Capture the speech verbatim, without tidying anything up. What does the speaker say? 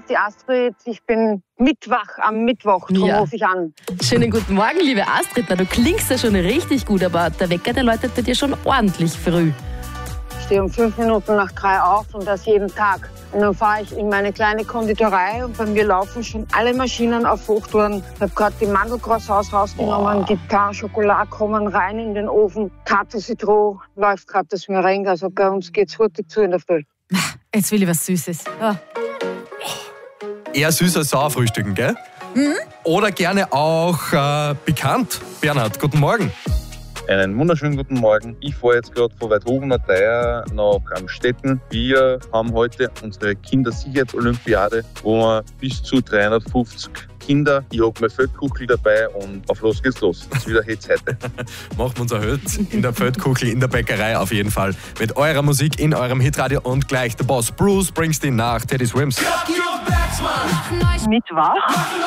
die Astrid. Ich bin mitwach am Mittwoch, darum Ja. rufe ich an. Schönen guten Morgen, liebe Astrid. Na, du klingst ja schon richtig gut, aber der Wecker, der läutet bei dir schon ordentlich früh. Ich stehe um fünf Minuten nach drei auf und das jeden Tag. Und dann fahre ich in meine kleine Konditorei und bei mir laufen schon alle Maschinen auf Hochtouren. Ich habe gerade die Mandelcroissants rausgenommen, Oh. die Pain Chocolat kommen rein in den Ofen. Carte Citron läuft gerade das Meringue, also bei uns geht's hurtig zu in der Früh. Jetzt will ich was Süßes. Ja. Eher süß als sauer frühstücken, gell? Mhm. Oder gerne auch äh, bekannt. Bernhard, guten Morgen. Einen wunderschönen guten Morgen. Ich fahre jetzt gerade von Weidhofen nach Theier nach Amstetten. Wir haben heute unsere Kindersicherheitsolympiade, wo wir bis zu dreihundertfünfzig Kinder, ich habe mein Feldkuchel dabei und auf los geht's los. Das ist wieder Hetz heute. Machen wir uns erhöht in der Feldkuchel, in der Bäckerei auf jeden Fall. Mit eurer Musik in eurem Hitradio und gleich der Boss Bruce Springsteen nach Teddy Swims. Mittwoch?